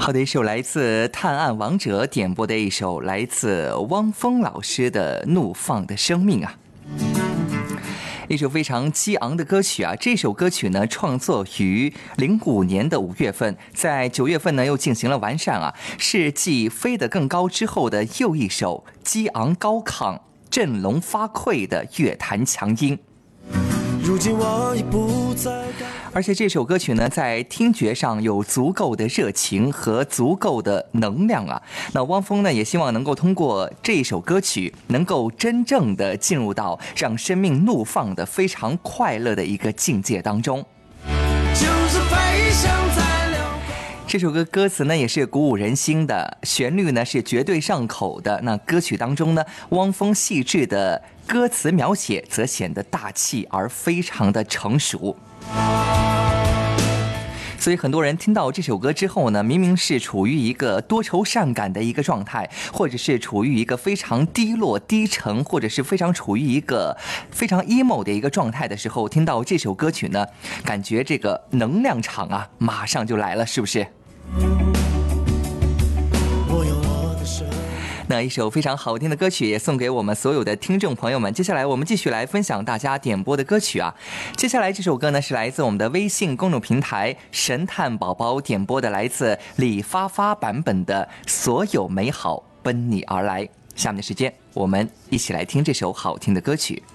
好的，一首来自探案王者点播的一首来自汪峰老师的《怒放的生命》啊，一首非常激昂的歌曲啊。这首歌曲呢，创作于05年的5月份，在9月份呢又进行了完善啊，是继飞得更高之后的又一首激昂高亢、振聋发聩的乐坛强音。 如今我已不再， 而且这首歌曲呢，在听觉上有足够的热情和足够的能量啊。那汪峰呢，也希望能够通过这一首歌曲，能够真正的进入到让生命怒放的非常快乐的一个境界当中。 就是飞翔在辽阔。 这首歌歌词呢也是鼓舞人心的，旋律呢是绝对上口的。那歌曲当中呢，汪峰细致的歌词描写则显得大气而非常的成熟。所以很多人听到这首歌之后呢，明明是处于一个多愁善感的一个状态，或者是处于一个非常低落低沉，或者是非常处于一个非常 emo 的一个状态的时候，听到这首歌曲呢，感觉这个能量场啊马上就来了，是不是？那一首非常好听的歌曲也送给我们所有的听众朋友们。接下来我们继续来分享大家点播的歌曲啊。接下来这首歌呢是来自我们的微信公众平台神探宝宝点播的，来自李发发版本的《所有美好奔你而来》。下面的时间我们一起来听这首好听的歌曲。